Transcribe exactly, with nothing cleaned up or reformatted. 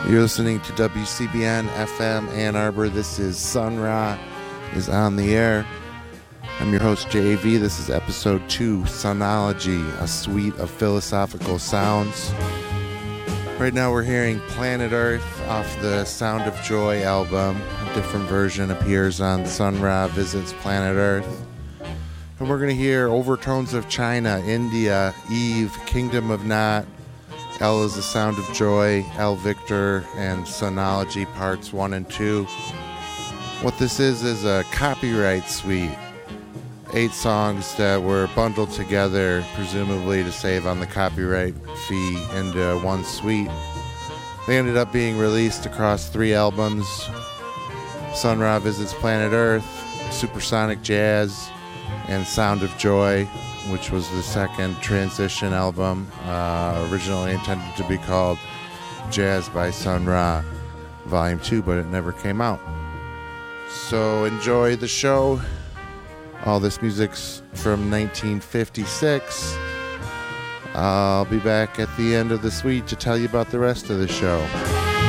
You're listening to W C B N F M Ann Arbor. This is Sun Ra is on the air. I'm your host, J A V. This is episode two, Sonology, a suite of philosophical sounds. Right now we're hearing Planet Earth off the Sound of Joy album. A different version appears on Sun Ra Visits Planet Earth. And we're going to hear Overtones of China, India, Eve, Kingdom of Not, L is the Sound of Joy, L Victor, and Sonology parts one and two. What this is is a copyright suite. Eight songs that were bundled together, presumably to save on the copyright fee, into one suite. They ended up being released across three albums: Sun Ra Visits Planet Earth, Supersonic Jazz, and Sound of Joy, which was the second transition album, uh, originally intended to be called Jazz by Sun Ra Volume two, but it never came out. So enjoy the show. All this music's from nineteen fifty-six. I'll be back at the end of the suite to tell you about the rest of the show.